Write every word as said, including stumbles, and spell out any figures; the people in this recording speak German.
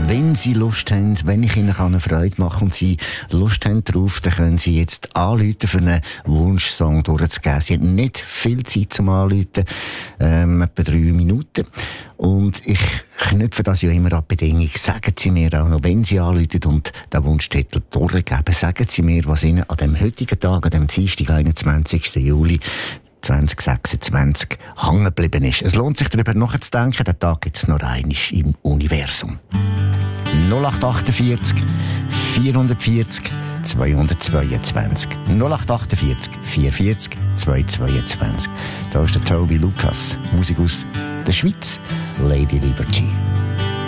Wenn Sie Lust haben, wenn ich Ihnen eine Freude mache und Sie Lust haben drauf, dann können Sie jetzt anrufen, für einen Wunschsong durchzugeben. Sie haben nicht viel Zeit zum Anrufen, ähm, etwa drei Minuten. Und ich knüpfe das ja immer an Bedingung. Sagen Sie mir auch noch, wenn Sie anrufen und den Wunschtitel durchgeben, sagen Sie mir, was Ihnen an dem heutigen Tag, an dem Dienstag, einundzwanzigsten Juli zwanzig sechsundzwanzig hängen geblieben ist. Es lohnt sich, darüber nachzudenken. Den Tag gibt es noch einmal im Universum. null acht achtundvierzig vierhundertvierzig zweihundertzweiundzwanzig null acht achtundvierzig vierundvierzig zweihundertzweiundzwanzig. Da ist der Toby Lucas, Musik aus der Schweiz, Lady Liberty.